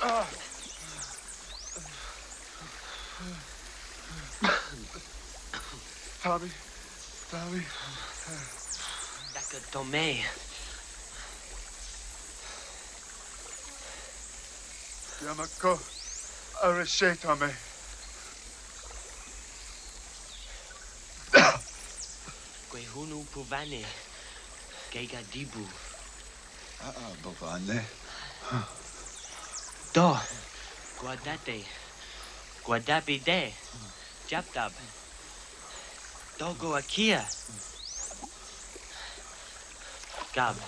Tommy. D'accord, Tomé. Yamako. Arishe, Tommy. Kwehunu Puvane. Gega Dibu. Bovane. Do. Guardate. Guardabide. Japtab. Dogo Akia. Gab.